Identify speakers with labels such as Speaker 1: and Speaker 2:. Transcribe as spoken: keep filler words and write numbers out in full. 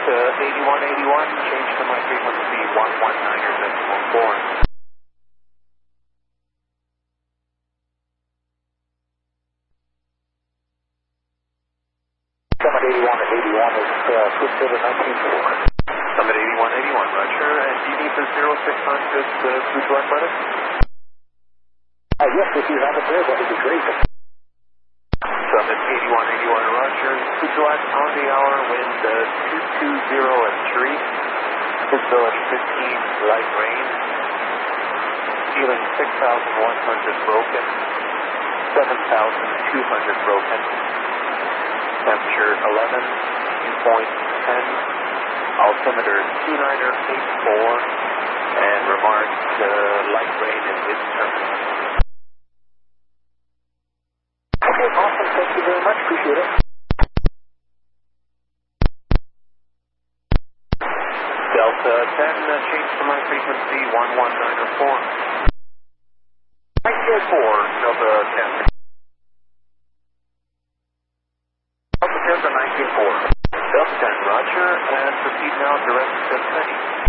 Speaker 1: eighty-one eighty-one, change to my frequency one one nine decimal four.
Speaker 2: Summit eighty-one eighty-one is uh, switched over nineteen four.
Speaker 1: Summit eighty-one eighty-one, Roger. And do you need the zero six hundred uh, fuselage letter?
Speaker 2: Uh, yes, if you have it there, that would be great.
Speaker 1: Summit eighty-one eighty-one, Roger. Fuselage on the hour, wind uh, two two zero at three. Visibility fifteen, light rain. Ceiling six thousand one hundred broken. seven thousand two hundred broken. Temperature eleven, dew point ten. Altimeter two nine eight four. And remarks uh, light rain and wind turbulence.
Speaker 2: Okay, awesome. Thank you very much. Appreciate it.
Speaker 1: Delta ten, uh, change to my frequency one one nine four. nine four, Delta ten. Delta ten to nine four. Delta ten, Roger, and proceed now direct to City.